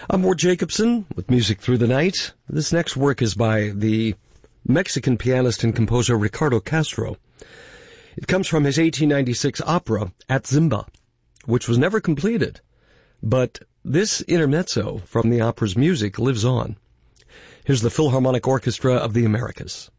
I'm Ward Jacobson with Music Through the Night. This next work is by the Mexican pianist and composer Ricardo Castro. It comes from his 1896 opera, At Zimba, which was never completed. But this intermezzo from the opera's music lives on. Here's the Philharmonic Orchestra of the Americas.